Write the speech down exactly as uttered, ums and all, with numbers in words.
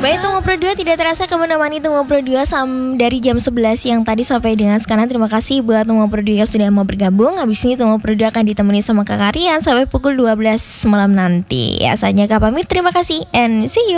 Baik, Tunggu Pro dua tidak terasa kamu menemani Tunggu Pro dua sam dari jam sebelas yang tadi sampai dengan sekarang. Terima kasih buat Tunggu Pro dua yang sudah mau bergabung. Habis ini Tunggu Pro dua akan ditemani sama Kak Karian sampai pukul dua belas malam nanti. Ya, saatnya Kak pamit. Terima kasih and see you.